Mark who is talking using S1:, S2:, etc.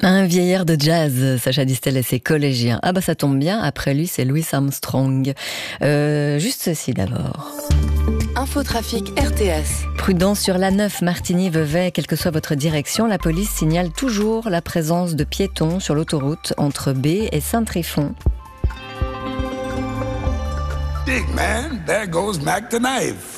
S1: Un vieillard de jazz, Sacha Distel et ses collégiens. Ah bah ça tombe bien, après lui c'est Louis Armstrong. Juste ceci d'abord.
S2: Infotrafic RTS.
S1: Prudence sur l'A9 Martigny-Vevey, quelle que soit votre direction, la police signale toujours la présence de piétons sur l'autoroute entre B et Saint-Tryphon.
S3: Dig, man, there goes Mac the knife.